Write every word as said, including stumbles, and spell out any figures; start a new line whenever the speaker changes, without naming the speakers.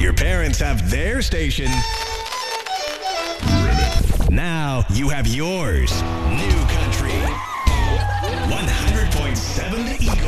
Your parents have their station. Now you have yours. New country.